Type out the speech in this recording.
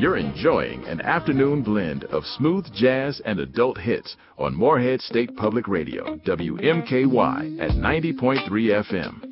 You're enjoying an afternoon blend of smooth jazz and adult hits on Morehead State Public Radio, WMKY at 90.3 FM.